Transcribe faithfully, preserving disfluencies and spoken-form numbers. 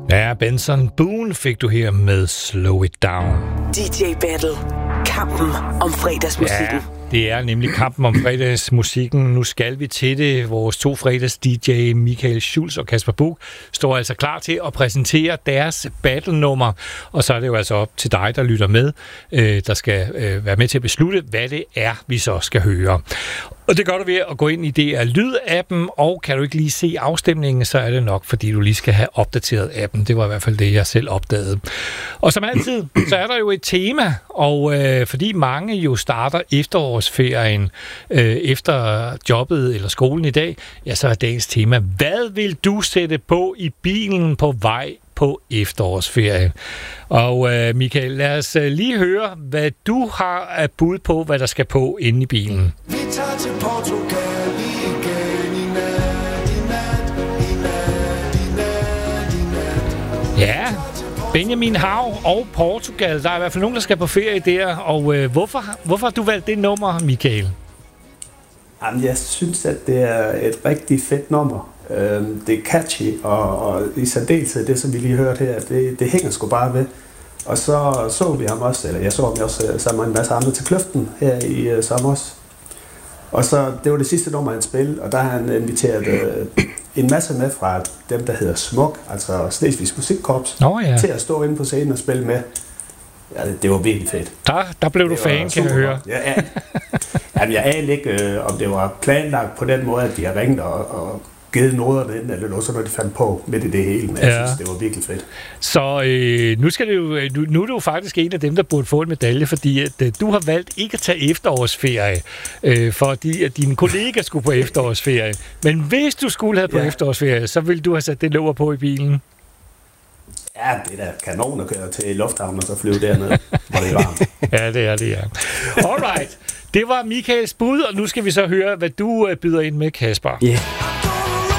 Ja, Benson Boone fik du her med Slow It Down. D J Battle. Kampen om fredagsmusikken. Ja, det er nemlig kampen om fredagsmusikken. Nu skal vi til det. Vores to fredags-D J, Michael Schulz og Kasper Buch, står altså klar til at præsentere deres battle-nummer. Og så er det jo altså op til dig, der lytter med, øh, der skal øh, være med til at beslutte, hvad det er, vi så skal høre. Og det gør du ved at gå ind i D R Lyd-appen, og kan du ikke lige se afstemningen, så er det nok, fordi du lige skal have opdateret appen. Det var i hvert fald det, jeg selv opdagede. Og som altid, så er der jo et tema, og øh, fordi mange jo starter efterårsferien øh, efter jobbet eller skolen i dag, ja, så er dagens tema, hvad vil du sætte på i bilen på vej på efterårsferie? Og øh, Michael, lad os øh, lige høre, hvad du har af bud på, hvad der skal på inde i bilen. Vi tager til Portugal igen i nat, i nat, i nat, i nat, i nat. Ja, Benjamin Hav og Portugal. Der er i hvert fald nogen, der skal på ferie der. Og øh, hvorfor, hvorfor har du valgt det nummer, Michael? Jamen, jeg synes, at det er et rigtig fedt nummer. Det er catchy, og, og i særdeleshed det, som vi lige hørte her, det, det hænger sgu bare ved. Og så så vi ham også, eller jeg så ham også sammen med en masse andre til Kløften her i uh, sommer. Og så, det var det sidste nummer, han spillede, og der har han inviteret uh, en masse med fra dem, der hedder Smuk, altså Slesvigs Musikkorps, oh, ja. til at stå inde på scenen og spille med. Ja, det, det var virkelig fedt. Der, der blev du fan, kan jeg høre. Ja, ja. Jamen, jeg anede ikke, øh, om det var planlagt på den måde, at de har ringet og, og givet noderne ind, eller noget, så når de fandt på midt i det hele, men ja. Jeg synes, det var virkelig fedt. Så øh, nu, skal det jo, nu, nu er du faktisk en af dem, der burde få en medalje, fordi at, øh, du har valgt ikke at tage efterårsferie, øh, fordi at dine kollegaer skulle på efterårsferie. Men hvis du skulle have på ja. efterårsferie, så ville du have sat det nummer på i bilen. Ja, det er da kanon at køre til lufthavnen og så flyve dernede, hvor det er varmt. Ja, det er det, ja. Alright. Det var Michaels bud, og nu skal vi så høre, hvad du byder ind med, Kasper. Ja. Yeah.